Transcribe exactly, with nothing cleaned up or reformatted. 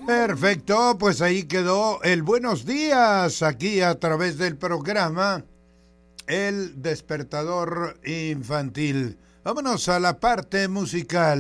Perfecto, pues ahí quedó el buenos días aquí a través del programa El Despertador Infantil. Vámonos a la parte musical.